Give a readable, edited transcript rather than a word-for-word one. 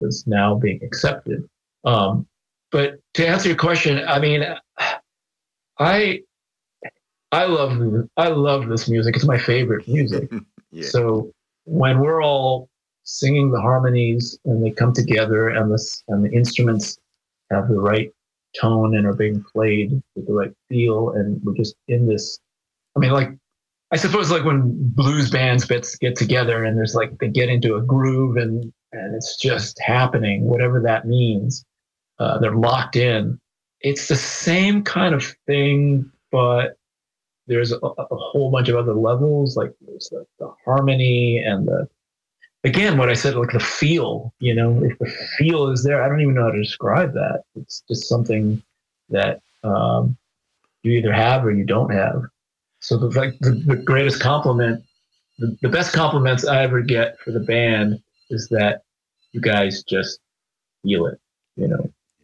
was now being accepted. Um, but to answer your question, I mean, I I love this music. It's my favorite music. Yeah. So when we're all singing the harmonies and they come together and the instruments have the right tone and are being played with the right feel and we're just in this. I mean, like I suppose like when blues bands get together and there's like they get into a groove and it's just happening, whatever that means. They're locked in. It's the same kind of thing, but there's a whole bunch of other levels. Like there's the harmony and the again what I said, like the feel. You know, if the feel is there, I don't even know how to describe that. It's just something that you either have or you don't have. So the greatest compliment, the best compliments I ever get for the band is that you guys just feel it. You know,